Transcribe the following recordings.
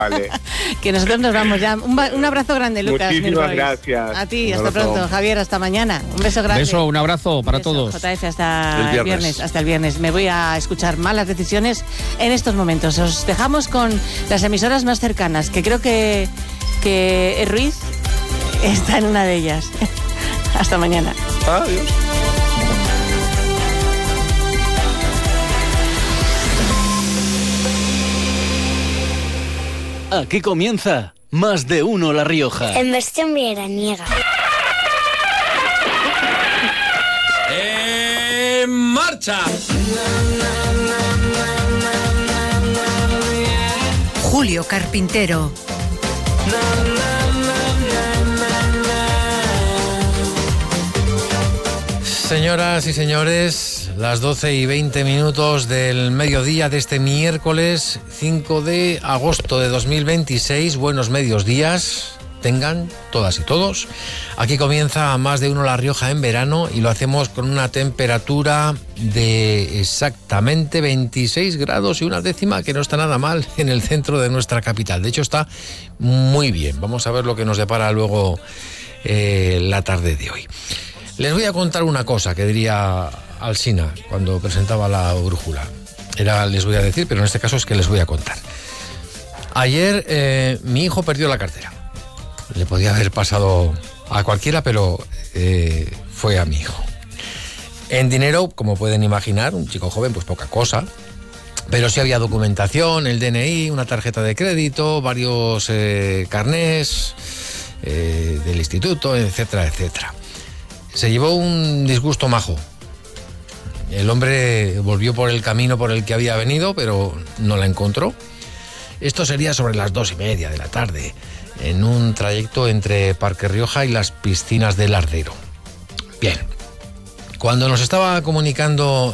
Vale. Que nosotros nos vamos ya. Un abrazo grande, Lucas. Muchísimas gracias. A ti, hasta pronto. Javier, hasta mañana. Un beso grande. Beso, un abrazo para todos. JF, hasta el viernes. Hasta el viernes. Me voy a escuchar malas decisiones en estos momentos. Os dejamos con las emisoras más cercanas, que creo que Ruiz está en una de ellas. Hasta mañana. Adiós. Aquí comienza Más de Uno La Rioja. En versión veraniega. ¡En marcha! Julio Carpintero. Señoras y señores, las 12:20 del mediodía de este miércoles 5 de agosto de 2026. Buenos medios días tengan todas y todos. Aquí comienza Más de Uno La Rioja en verano y lo hacemos con una temperatura de exactamente 26 grados y una décima, que no está nada mal en el centro de nuestra capital. De hecho, está muy bien. Vamos a ver lo que nos depara luego la tarde de hoy. Les voy a contar una cosa que diría Alsina cuando presentaba la brújula. Les voy a decir, pero en este caso es que les voy a contar. Ayer mi hijo perdió la cartera. Le podía haber pasado a cualquiera, pero fue a mi hijo. En dinero, como pueden imaginar, un chico joven, pues poca cosa. Pero sí había documentación, el DNI, una tarjeta de crédito, varios carnés del instituto, etcétera, etcétera. Se llevó un disgusto majo. El hombre volvió por el camino por el que había venido, pero no la encontró. Esto sería sobre las 2:30 de la tarde, en un trayecto entre Parque Rioja y las piscinas del Ardero. Bien, cuando nos estaba comunicando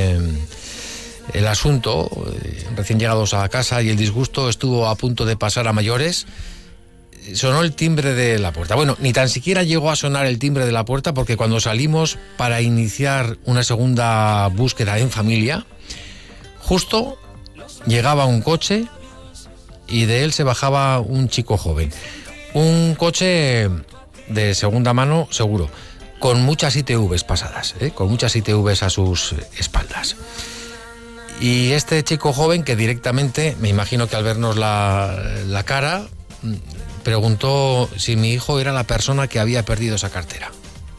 el asunto, recién llegados a casa y el disgusto estuvo a punto de pasar a mayores, sonó el timbre de la puerta. Bueno, ni tan siquiera llegó a sonar el timbre de la puerta, porque cuando salimos para iniciar una segunda búsqueda en familia, justo llegaba un coche y de él se bajaba un chico joven. Un coche de segunda mano, seguro, con muchas ITVs pasadas, con muchas ITVs a sus espaldas. Y este chico joven, que directamente, me imagino que al vernos la cara, preguntó si mi hijo era la persona que había perdido esa cartera.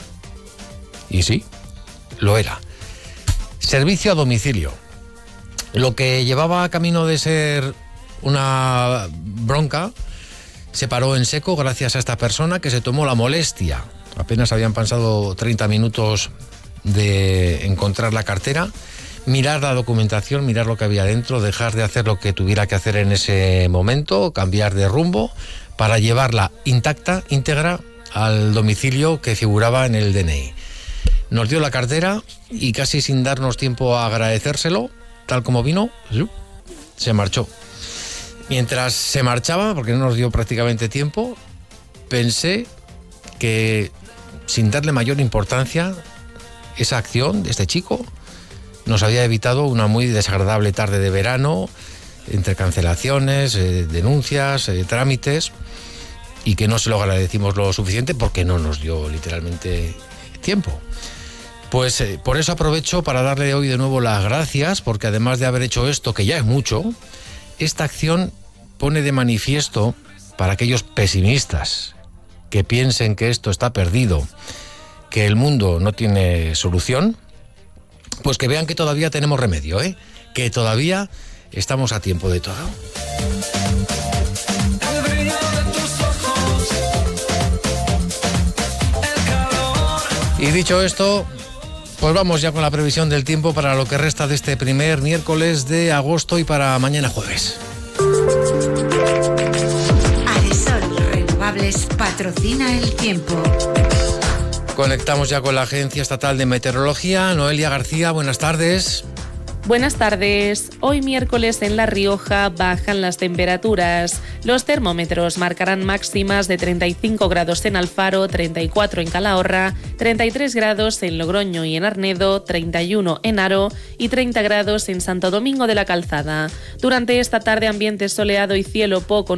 Y sí, lo era. Servicio a domicilio. Lo que llevaba a camino de ser una bronca se paró en seco gracias a esta persona, que se tomó la molestia. Apenas habían pasado 30 minutos de encontrar la cartera, mirar la documentación, mirar lo que había dentro, dejar de hacer lo que tuviera que hacer en ese momento, cambiar de rumbo, para llevarla intacta, íntegra, al domicilio que figuraba en el DNI. Nos dio la cartera y, casi sin darnos tiempo a agradecérselo, tal como vino, se marchó. Mientras se marchaba, porque no nos dio prácticamente tiempo, pensé que, sin darle mayor importancia, esa acción de este chico nos había evitado una muy desagradable tarde de verano, entre cancelaciones, denuncias, trámites, y que no se lo agradecimos lo suficiente porque no nos dio literalmente tiempo. Pues por eso aprovecho para darle hoy de nuevo las gracias, porque además de haber hecho esto, que ya es mucho, esta acción pone de manifiesto, para aquellos pesimistas que piensen que esto está perdido, que el mundo no tiene solución, pues que vean que todavía tenemos remedio, que todavía estamos a tiempo de todo. Y dicho esto, pues vamos ya con la previsión del tiempo para lo que resta de este primer miércoles de agosto y para mañana jueves. Adesol Renovables patrocina el tiempo. Conectamos ya con la Agencia Estatal de Meteorología. Noelia García, buenas tardes. Buenas tardes. Hoy miércoles en La Rioja bajan las temperaturas. Los termómetros marcarán máximas de 35 grados en Alfaro, 34 en Calahorra, 33 grados en Logroño y en Arnedo, 31 en Haro y 30 grados en Santo Domingo de la Calzada. Durante esta tarde ambiente soleado y cielo poco